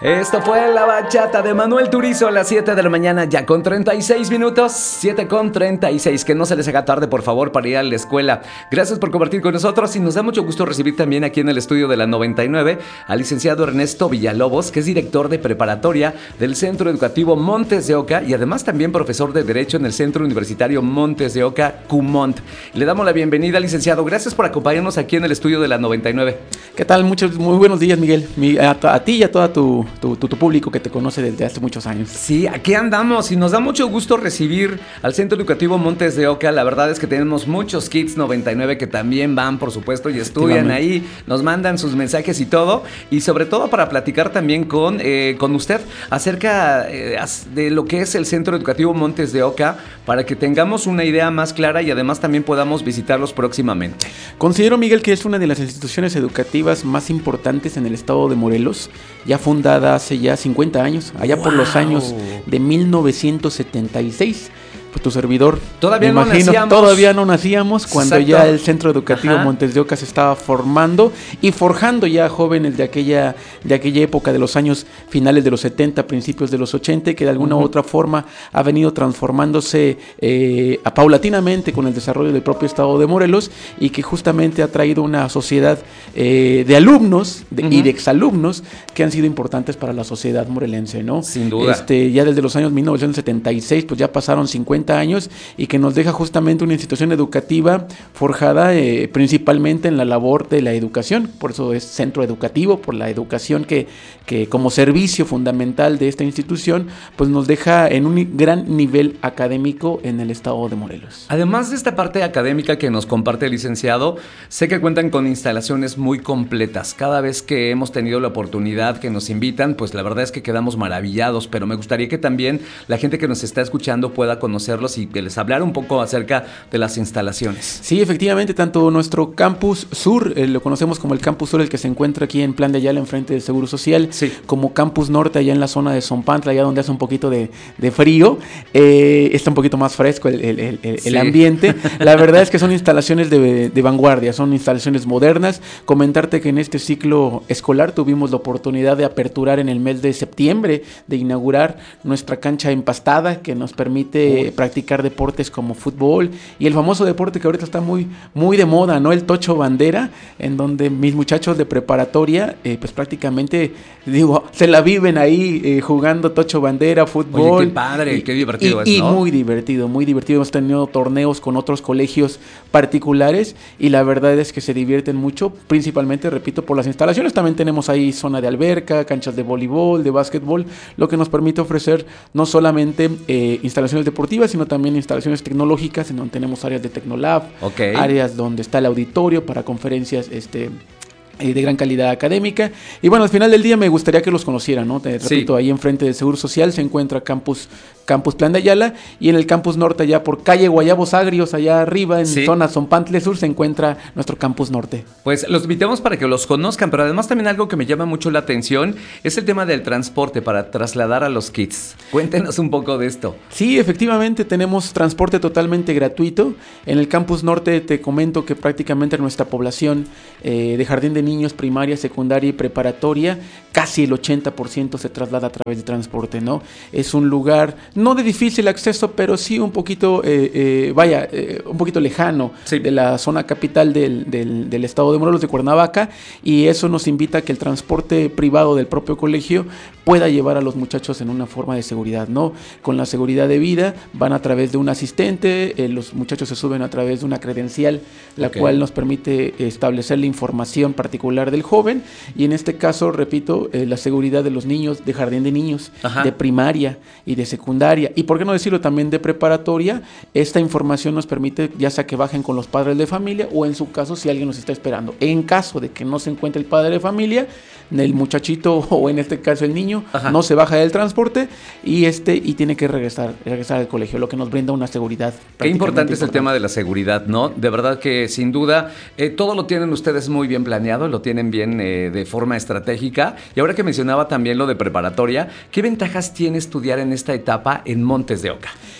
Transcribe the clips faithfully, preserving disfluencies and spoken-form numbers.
Esto fue la bachata de Manuel Turizo a las siete de la mañana, ya con treinta y seis minutos, siete con treinta y seis. Que no se les haga tarde, por favor, para ir a la escuela. Gracias por compartir con nosotros y nos da mucho gusto recibir también aquí en el estudio de la noventa y nueve al licenciado Ernesto Villalobos, que es director de preparatoria del Centro Educativo Montes de Oca y además también profesor de Derecho en el Centro Universitario Montes de Oca, CUMONT. Le damos la bienvenida, licenciado. Gracias por acompañarnos aquí en el estudio de la noventa y nueve. ¿Qué tal? Muchos, muy buenos días, Miguel. A, a ti y a todo tu, tu, tu, tu público que te conoce desde hace muchos años. Sí, aquí andamos y nos da mucho gusto recibir al Centro Educativo Montes de Oca. La verdad es que tenemos muchos kids noventa y nueve que también van, por supuesto, y estudian ahí, nos mandan sus mensajes y todo. Y sobre todo para platicar también con, eh, con usted acerca eh, de lo que es el Centro Educativo Montes de Oca, para que tengamos una idea más clara y además también podamos visitarlos próximamente. Considero, Miguel, que es una de las instituciones educativas más importantes en el estado de Morelos, ya fundada hace ya cincuenta años, allá wow. por los años de mil novecientos setenta y seis. Pues tu servidor, todavía me no imagino, nacíamos. Todavía no nacíamos cuando Exacto. ya el Centro Educativo Ajá. Montes de Oca se estaba formando y forjando ya jóvenes de aquella, de aquella época de los años finales de los setenta, principios de los ochenta, que de alguna uh-huh. u otra forma ha venido transformándose eh, a, paulatinamente con el desarrollo del propio estado de Morelos y que justamente ha traído una sociedad eh, de alumnos de, uh-huh. y de exalumnos que han sido importantes para la sociedad morelense, ¿no? Sin duda. Este, ya desde los años mil novecientos setenta y seis, pues ya pasaron cincuenta años y que nos deja justamente una institución educativa forjada eh, principalmente en la labor de la educación. Por eso es centro educativo, por la educación que, que como servicio fundamental de esta institución, pues nos deja en un gran nivel académico en el estado de Morelos. Además de esta parte académica que nos comparte el licenciado, sé que cuentan con instalaciones muy completas. Cada vez que hemos tenido la oportunidad que nos invitan, pues la verdad es que quedamos maravillados, pero me gustaría que también la gente que nos está escuchando pueda conocer y que les hablar un poco acerca de las instalaciones. Sí, efectivamente, tanto nuestro campus sur, eh, lo conocemos como el campus sur, el que se encuentra aquí en Plan de Ayala, enfrente del Seguro Social, sí. como campus norte, allá en la zona de Zompantla, allá donde hace un poquito de, de frío, eh, está un poquito más fresco el, el, el, el sí. ambiente. La verdad es que son instalaciones de, de vanguardia, son instalaciones modernas. Comentarte que en este ciclo escolar tuvimos la oportunidad de aperturar en el mes de septiembre, de inaugurar nuestra cancha empastada, que nos permite Uy. practicar deportes como fútbol y el famoso deporte que ahorita está muy, muy de moda, ¿no? El tocho bandera, en donde mis muchachos de preparatoria, eh, pues prácticamente, digo, se la viven ahí eh, jugando tocho bandera, fútbol. Oye, qué padre, y, qué divertido y, es, ¿no? Y muy divertido, muy divertido. Hemos tenido torneos con otros colegios particulares y la verdad es que se divierten mucho, principalmente, repito, por las instalaciones. También tenemos ahí zona de alberca, canchas de voleibol, de básquetbol, lo que nos permite ofrecer no solamente eh, instalaciones deportivas, sino también instalaciones tecnológicas, en donde tenemos áreas de Tecnolab, okay. áreas donde está el auditorio para conferencias este de gran calidad académica. Y bueno, al final del día me gustaría que los conocieran, ¿no? Te repito, sí. ahí enfrente del Seguro Social se encuentra Campus Campus Plan de Ayala, y en el campus norte, allá por calle Guayabos Agrios, allá arriba en sí. zona Zompantle Sur, se encuentra nuestro campus norte. Pues los invitamos para que los conozcan, pero además también algo que me llama mucho la atención es el tema del transporte para trasladar a los kids. Cuéntenos un poco de esto. Sí, efectivamente tenemos transporte totalmente gratuito. En el campus norte te comento que prácticamente nuestra población eh, de jardín de niños, primaria, secundaria y preparatoria, casi el ochenta por ciento se traslada a través de transporte, ¿no? Es un lugar no de difícil acceso, pero sí un poquito, eh, eh, vaya, eh, un poquito lejano sí. de la zona capital del, del, del estado de Morelos, de Cuernavaca, y eso nos invita a que el transporte privado del propio colegio pueda llevar a los muchachos en una forma de seguridad, ¿no? Con la seguridad debida, van a través de un asistente, eh, los muchachos se suben a través de una credencial, la okay. cual nos permite establecer la información particular del joven, y en este caso, repito, eh, la seguridad de los niños de jardín de niños, Ajá. de primaria y de secundaria, y por qué no decirlo también de preparatoria. Esta información nos permite ya sea que bajen con los padres de familia o en su caso si alguien nos está esperando. En caso de que no se encuentre el padre de familia, el muchachito o en este caso el niño Ajá. no se baja del transporte y este y tiene que regresar regresar al colegio, lo que nos brinda una seguridad. Qué importante es el tema de la seguridad, ¿no? De verdad que sin duda eh, todo lo tienen ustedes muy bien planeado, lo tienen bien eh, de forma estratégica. Y ahora que mencionaba también lo de preparatoria, ¿qué ventajas tiene estudiar en esta etapa en Montes de Oca?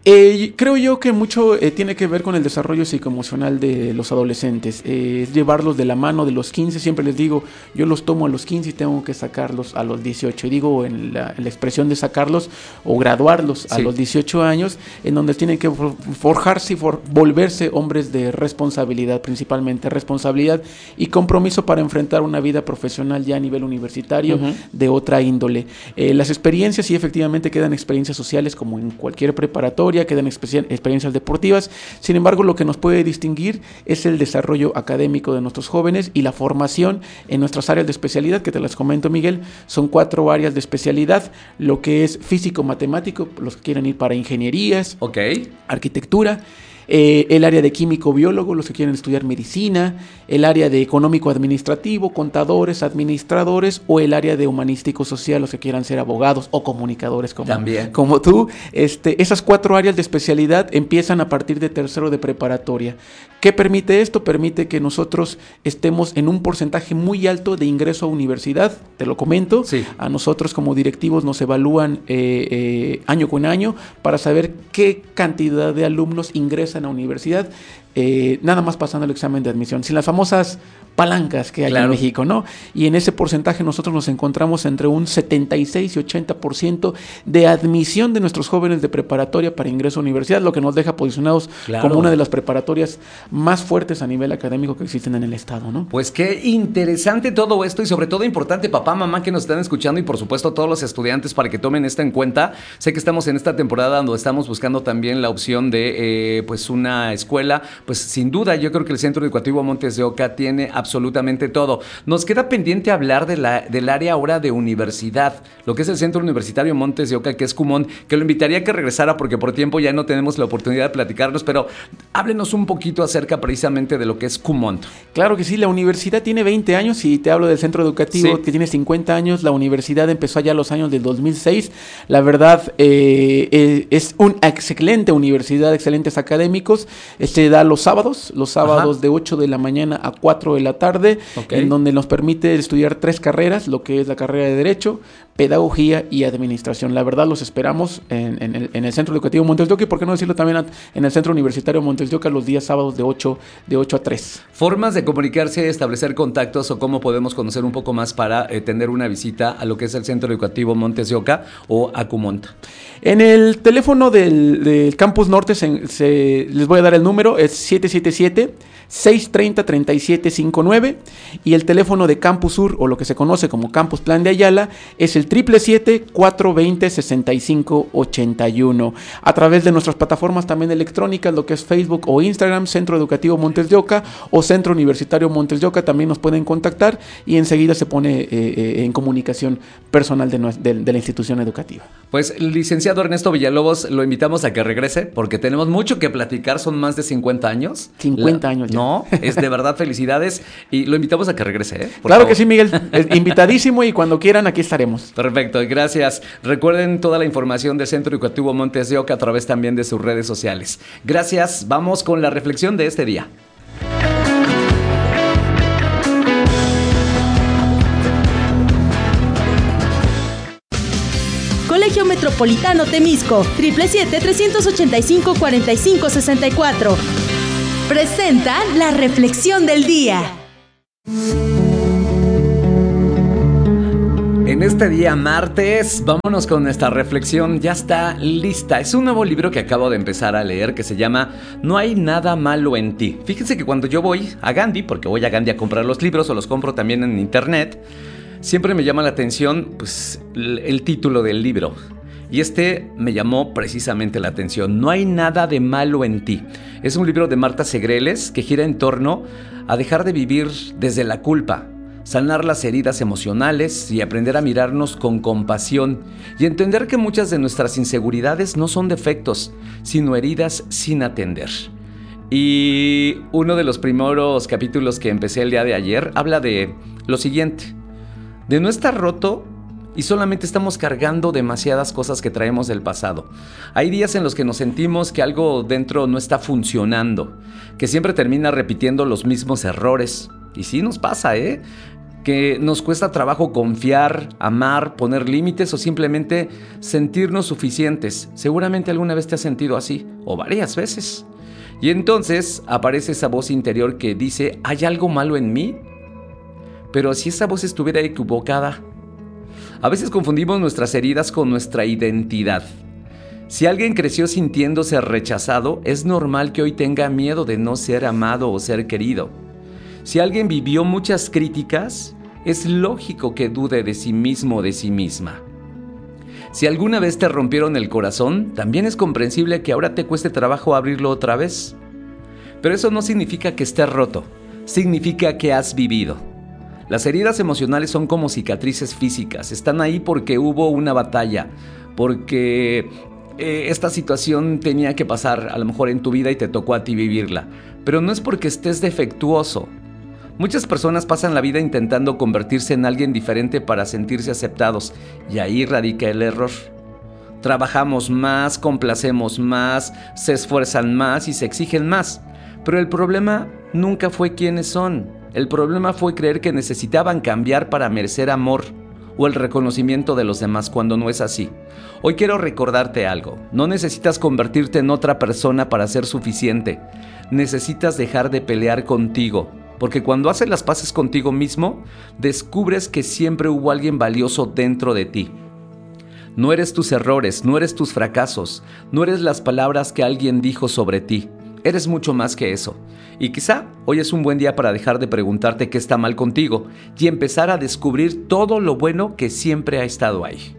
Eh, creo yo que mucho eh, tiene que ver con el desarrollo psicoemocional de los adolescentes. Eh, es llevarlos de la mano de los quince. Siempre les digo, yo los tomo a los quince y tengo que sacarlos a los dieciocho. Y digo en la, en la expresión de sacarlos o graduarlos sí. a los dieciocho años, en donde tienen que forjarse y for volverse hombres de responsabilidad, principalmente responsabilidad y compromiso para enfrentar una vida profesional ya a nivel universitario uh-huh. de otra índole. Eh, las experiencias sí efectivamente quedan experiencias sociales como en cualquier preparatoria, quedan experiencias deportivas. Sin embargo, lo que nos puede distinguir es el desarrollo académico de nuestros jóvenes y la formación en nuestras áreas de especialidad, que te las comento, Miguel. Son cuatro áreas de especialidad, lo que es físico-matemático, los que quieren ir para ingenierías, okay. arquitectura, Eh, el área de químico-biólogo, los que quieren estudiar medicina, el área de económico-administrativo, contadores, administradores, o el área de humanístico-social, los que quieran ser abogados o comunicadores como, como tú. Este, esas cuatro áreas de especialidad empiezan a partir de tercero de preparatoria. ¿Qué permite esto? Permite que nosotros estemos en un porcentaje muy alto de ingreso a universidad, te lo comento. Sí. A nosotros como directivos nos evalúan eh, eh, año con año para saber qué cantidad de alumnos ingresan a universidad, eh, nada más pasando el examen de admisión, sin las famosas palancas que hay claro. en México, ¿no? Y en ese porcentaje nosotros nos encontramos entre un setenta y seis y ochenta por ciento de admisión de nuestros jóvenes de preparatoria para ingreso a universidad, lo que nos deja posicionados claro. como una de las preparatorias más fuertes a nivel académico que existen en el estado, ¿no? Pues qué interesante todo esto y sobre todo importante, papá, mamá que nos están escuchando y por supuesto todos los estudiantes para que tomen esto en cuenta. Sé que estamos en esta temporada donde estamos buscando también la opción de eh, pues una escuela, pues sin duda yo creo que el Centro Educativo Montes de Oca tiene absolutamente todo. Nos queda pendiente hablar de la, del área ahora de universidad, lo que es el Centro Universitario Montes de Oca, que es Kumont, que lo invitaría a que regresara porque por tiempo ya no tenemos la oportunidad de platicarnos, pero háblenos un poquito acerca precisamente de lo que es Kumont. Claro que sí, la universidad tiene veinte años y te hablo del centro educativo sí. que tiene cincuenta años. La universidad empezó allá los años del dos mil seis. La verdad eh, eh, es una excelente universidad, excelentes académicos. Se da los sábados, los sábados Ajá. de ocho de la mañana a cuatro de la tarde, okay. en donde nos permite estudiar tres carreras, lo que es la carrera de Derecho, Pedagogía y Administración. La verdad los esperamos en, en, el, en el Centro Educativo Montes de Oca y por qué no decirlo también en el Centro Universitario Montes de Oca los días sábados de ocho a tres. Formas de comunicarse, establecer contactos o cómo podemos conocer un poco más para eh, tener una visita a lo que es el Centro Educativo Montes de Oca o a Kumont. En el teléfono del, del Campus Norte se, se, les voy a dar el número, es siete siete siete, seis tres cero, tres siete cinco nueve y el teléfono de Campus Sur o lo que se conoce como Campus Plan de Ayala es el siete siete siete, cuatro dos cero, seis cinco ocho uno. A través de nuestras plataformas también electrónicas, lo que es Facebook o Instagram, Centro Educativo Montes de Oca o Centro Universitario Montes de Oca, también nos pueden contactar y enseguida se pone eh, eh, en comunicación personal de, de, de la institución educativa. Pues licenciado Ernesto Villalobos, lo invitamos a que regrese porque tenemos mucho que platicar, son más de cincuenta años. cincuenta años ya. No, es de verdad felicidades y lo invitamos a que regrese, ¿eh? Por claro favor. Que sí, Miguel, invitadísimo y cuando quieran aquí estaremos. Perfecto, gracias. Recuerden toda la información del Centro Educativo Montes de Oca a través también de sus redes sociales. Gracias, vamos con la reflexión de este día. Colegio Metropolitano Temisco, siete siete siete, tres ocho cinco, cuatro cinco seis cuatro. Presenta la reflexión del día. En este día martes, vámonos con nuestra reflexión, ya está lista. Es un nuevo libro que acabo de empezar a leer que se llama No hay nada malo en ti. Fíjense que cuando yo voy a Gandhi, porque voy a Gandhi a comprar los libros o los compro también en internet, siempre me llama la atención pues, el, el título del libro. Y este me llamó precisamente la atención. No hay nada de malo en ti. Es un libro de Marta Segreles que gira en torno a dejar de vivir desde la culpa, sanar las heridas emocionales y aprender a mirarnos con compasión y entender que muchas de nuestras inseguridades no son defectos, sino heridas sin atender. Y uno de los primeros capítulos que empecé el día de ayer habla de lo siguiente: de no estar roto y solamente estamos cargando demasiadas cosas que traemos del pasado. Hay días en los que nos sentimos que algo dentro no está funcionando, que siempre termina repitiendo los mismos errores. Y sí nos pasa, ¿eh? que nos cuesta trabajo confiar, amar, poner límites o simplemente sentirnos suficientes. Seguramente alguna vez te has sentido así, o varias veces. Y entonces aparece esa voz interior que dice, ¿hay algo malo en mí? Pero si esa voz estuviera equivocada. A veces confundimos nuestras heridas con nuestra identidad. Si alguien creció sintiéndose rechazado, es normal que hoy tenga miedo de no ser amado o ser querido. Si alguien vivió muchas críticas, es lógico que dude de sí mismo o de sí misma. Si alguna vez te rompieron el corazón, también es comprensible que ahora te cueste trabajo abrirlo otra vez. Pero eso no significa que estés roto, significa que has vivido. Las heridas emocionales son como cicatrices físicas, están ahí porque hubo una batalla, porque eh, esta situación tenía que pasar a lo mejor en tu vida y te tocó a ti vivirla. Pero no es porque estés defectuoso. Muchas personas pasan la vida intentando convertirse en alguien diferente para sentirse aceptados, y ahí radica el error. Trabajamos más, complacemos más, se esfuerzan más y se exigen más. Pero el problema nunca fue quiénes son. El problema fue creer que necesitaban cambiar para merecer amor o el reconocimiento de los demás, cuando no es así. Hoy quiero recordarte algo. No necesitas convertirte en otra persona para ser suficiente. Necesitas dejar de pelear contigo. Porque cuando haces las paces contigo mismo, descubres que siempre hubo alguien valioso dentro de ti. No eres tus errores, no eres tus fracasos, no eres las palabras que alguien dijo sobre ti. Eres mucho más que eso. Y quizá hoy es un buen día para dejar de preguntarte qué está mal contigo y empezar a descubrir todo lo bueno que siempre ha estado ahí.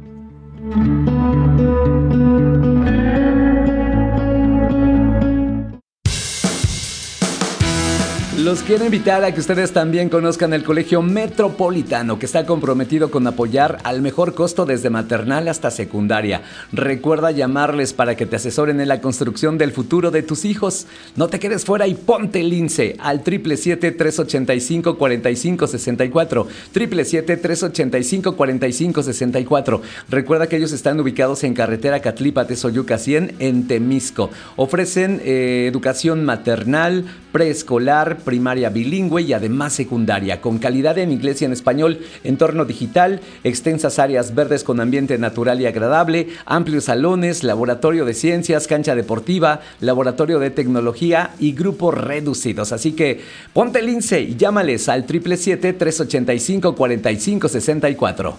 Los quiero invitar a que ustedes también conozcan el Colegio Metropolitano, que está comprometido con apoyar al mejor costo desde maternal hasta secundaria. Recuerda llamarles para que te asesoren en la construcción del futuro de tus hijos. No te quedes fuera y ponte lince al siete siete siete, tres ocho cinco, cuatro cinco seis cuatro, siete siete siete, tres ocho cinco, cuatro cinco seis cuatro. Recuerda que ellos están ubicados en carretera Catlípate-Soyuca cien en Temisco. Ofrecen eh, educación maternal, preescolar, primaria bilingüe y además secundaria, con calidad en inglés y en español, entorno digital, extensas áreas verdes con ambiente natural y agradable, amplios salones, laboratorio de ciencias, cancha deportiva, laboratorio de tecnología y grupos reducidos. Así que ponte lince y llámales al siete siete siete, tres ocho cinco, cuatro cinco seis cuatro.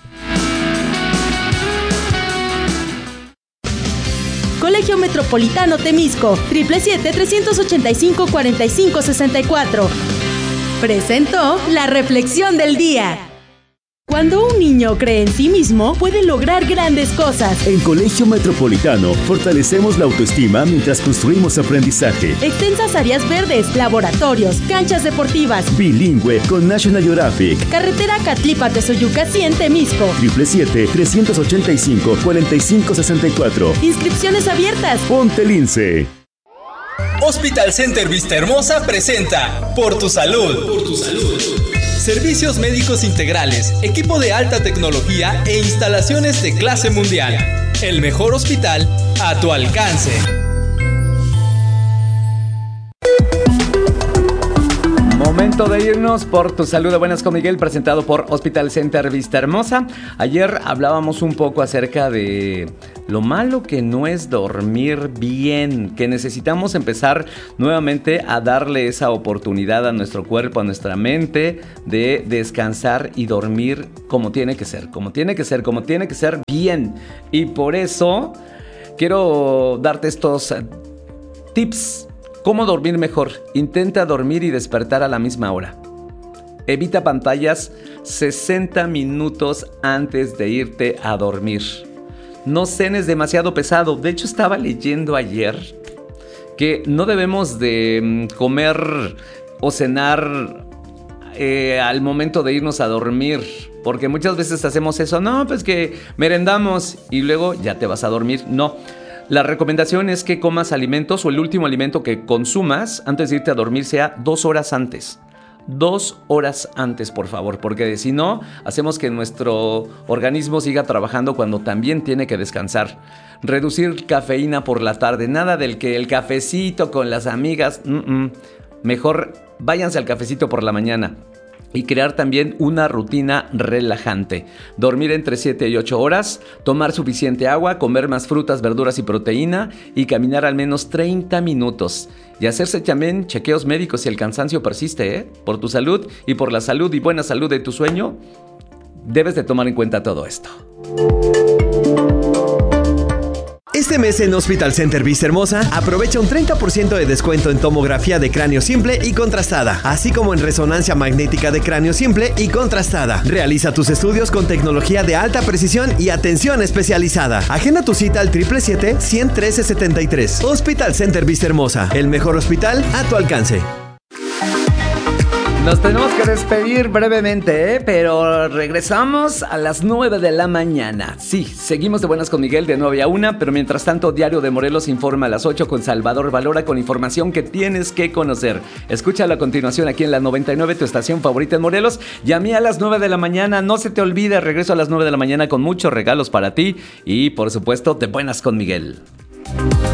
Colegio Metropolitano Temisco, siete siete siete, tres ocho cinco, cuatro cinco seis cuatro. Presentó la reflexión del día. Cuando un niño cree en sí mismo, puede lograr grandes cosas. En Colegio Metropolitano fortalecemos la autoestima mientras construimos aprendizaje. Extensas áreas verdes, laboratorios, canchas deportivas. Bilingüe con National Geographic. Carretera Catlípate-Soyuca cien, Temisco. siete siete siete, tres ocho cinco, cuatro cinco seis cuatro. Inscripciones abiertas. Ponte lince. Hospital Center Vista Hermosa presenta Por tu Salud. Por tu Salud. Servicios médicos integrales, equipo de alta tecnología e instalaciones de clase mundial. El mejor hospital a tu alcance. Momento de irnos. Por tu salud de buenas con Miguel, presentado por Hospital Center Vista Hermosa. Ayer hablábamos un poco acerca de lo malo que no es dormir bien, que necesitamos empezar nuevamente a darle esa oportunidad a nuestro cuerpo, a nuestra mente, de descansar y dormir como tiene que ser, como tiene que ser, como tiene que ser bien. Y por eso quiero darte estos tips. ¿Cómo dormir mejor? Intenta dormir y despertar a la misma hora. Evita pantallas sesenta minutos antes de irte a dormir. No cenes demasiado pesado. De hecho, estaba leyendo ayer que no debemos de comer o cenar eh, al momento de irnos a dormir. Porque muchas veces hacemos eso. No, pues que merendamos y luego ya te vas a dormir. No. La recomendación es que comas alimentos o el último alimento que consumas antes de irte a dormir sea dos horas antes. Dos horas antes, por favor, porque si no, hacemos que nuestro organismo siga trabajando cuando también tiene que descansar. Reducir cafeína por la tarde, nada del que el cafecito con las amigas. Mm-mm. Mejor váyanse al cafecito por la mañana. y crear también una rutina relajante. Dormir entre siete y ocho horas, tomar suficiente agua, comer más frutas, verduras y proteína y caminar al menos treinta minutos. Y hacerse también chequeos médicos si el cansancio persiste, ¿eh? Por tu salud y por la salud y buena salud de tu sueño, debes de tomar en cuenta todo esto. Este mes en Hospital Center Vista Hermosa, aprovecha un treinta por ciento de descuento en tomografía de cráneo simple y contrastada, así como en resonancia magnética de cráneo simple y contrastada. Realiza tus estudios con tecnología de alta precisión y atención especializada. Agenda tu cita al siete siete siete, uno cero uno tres siete tres. Hospital Center Vista Hermosa, el mejor hospital a tu alcance. Nos tenemos que despedir brevemente, ¿eh? Pero regresamos a las nueve de la mañana. Sí, seguimos de buenas con Miguel de nueve a una, pero mientras tanto Diario de Morelos informa a las ocho con Salvador Valora con información que tienes que conocer. Escúchalo a continuación aquí en la noventa y nueve, tu estación favorita en Morelos. Y a mí a las nueve de la mañana, no se te olvide, regreso a las nueve de la mañana con muchos regalos para ti y por supuesto de buenas con Miguel.